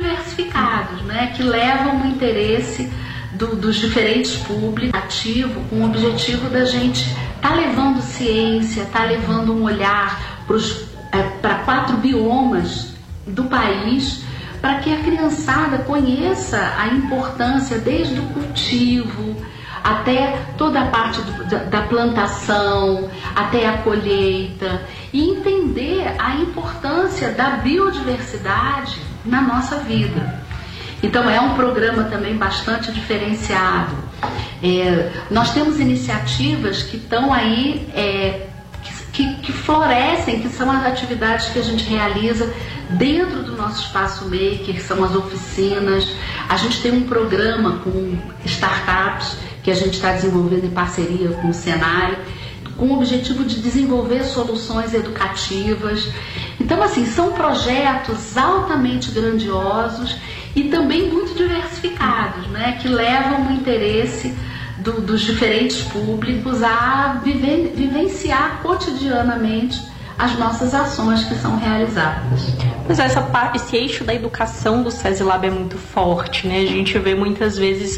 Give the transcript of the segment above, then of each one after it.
diversificados, né, que levam o interesse dos diferentes públicos ativo, com o objetivo da gente levando ciência, levando um olhar para 4 biomas do país, para que a criançada conheça a importância desde o cultivo até toda a parte da plantação, até a colheita, e entender a importância da biodiversidade na nossa vida. Então é um programa também bastante diferenciado. Nós temos iniciativas que estão aí, que florescem, que são as atividades que a gente realiza dentro do nosso espaço maker, que são as oficinas. A gente tem um programa com startups que a gente está desenvolvendo em parceria com o Senai, com o objetivo de desenvolver soluções educativas. Então, assim, são projetos altamente grandiosos e também muito diversificados, né, que levam o interesse dos diferentes públicos a vivenciar cotidianamente as nossas ações que são realizadas. Mas esse eixo da educação do SESI Lab é muito forte, né? A gente vê muitas vezes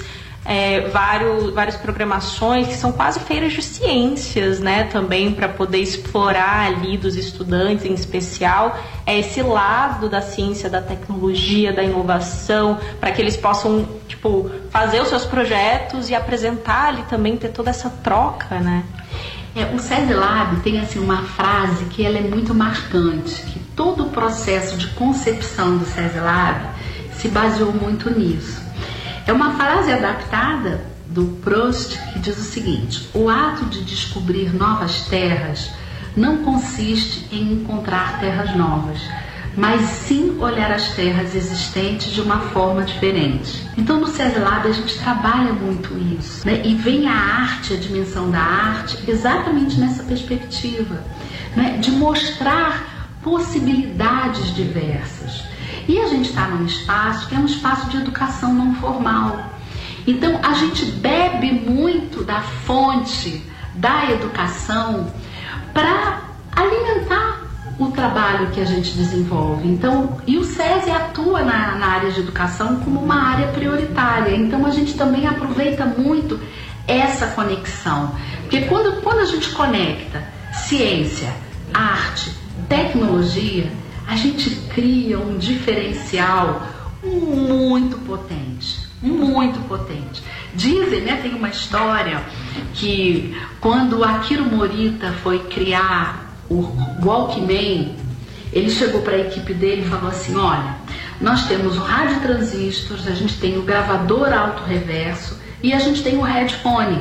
várias programações que são quase feiras de ciências, né, também, para poder explorar ali dos estudantes em especial esse lado da ciência, da tecnologia, da inovação, para que eles possam, tipo, fazer os seus projetos e apresentar ali também, ter toda essa troca, né? O SESI Lab tem assim uma frase que ela é muito marcante, que todo o processo de concepção do SESI Lab se baseou muito nisso. É uma frase adaptada do Proust que diz o seguinte: o ato de descobrir novas terras não consiste em encontrar terras novas, mas sim olhar as terras existentes de uma forma diferente. Então no SESI Lab a gente trabalha muito isso, né? E vem a arte, a dimensão da arte, exatamente nessa perspectiva, né? De mostrar possibilidades diversas. E a gente está num espaço que é um espaço de educação não formal. Então a gente bebe muito da fonte da educação para alimentar o trabalho que a gente desenvolve. Então, e o SESI atua na área de educação como uma área prioritária. Então a gente também aproveita muito essa conexão. Porque quando a gente conecta ciência, arte, tecnologia, a gente cria um diferencial muito potente, muito potente. Dizem, né, tem uma história que quando Akira Morita foi criar o Walkman, ele chegou para a equipe dele e falou assim: olha, nós temos o rádio transistor, a gente tem o gravador auto-reverso e a gente tem o headphone.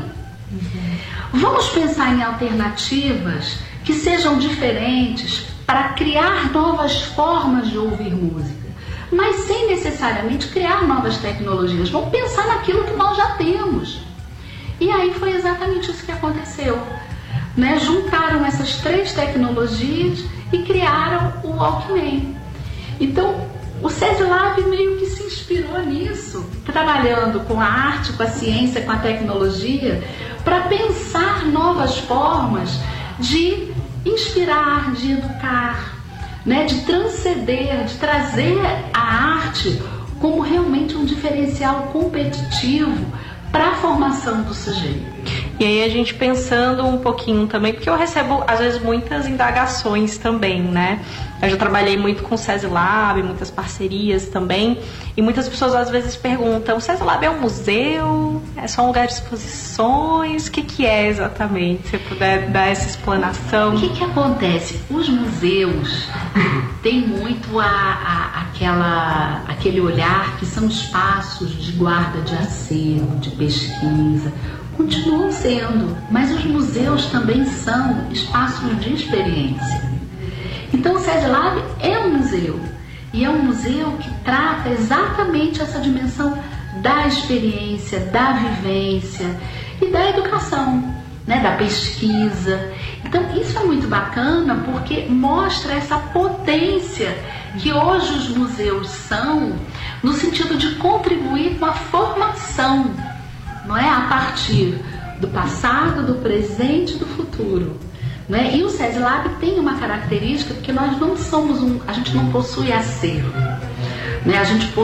Vamos pensar em alternativas que sejam diferentes para criar novas formas de ouvir música, mas sem necessariamente criar novas tecnologias. Vamos pensar naquilo que nós já temos. E aí foi exatamente isso que aconteceu, né? Juntaram essas 3 tecnologias e criaram o Walkman. Então o SESI Lab meio que se inspirou nisso, trabalhando com a arte, com a ciência, com a tecnologia, para pensar novas formas de inspirar, de educar, né, de transcender, de trazer a arte como realmente um diferencial competitivo para a formação do sujeito. E aí a gente pensando um pouquinho também, porque eu recebo às vezes muitas indagações também, né? Eu já trabalhei muito com o SESI Lab, muitas parcerias também, e muitas pessoas às vezes perguntam: o SESI Lab é um museu? É só um lugar de exposições? O que é exatamente? Se você puder dar essa explanação. O que acontece? Os museus têm muito aquele olhar que são espaços de guarda de acervo, de pesquisa. Continuam sendo, mas os museus também são espaços de experiência. Então o SESI Lab é um museu, e é um museu que trata exatamente essa dimensão da experiência, da vivência e da educação, né, da pesquisa. Então isso é muito bacana porque mostra essa potência que hoje os museus são, no sentido de contribuir com a formação, não é? A partir do passado, do presente e do futuro. Não é? E o SESI Lab tem uma característica, porque nós não somos a gente não possui acervo, né? A gente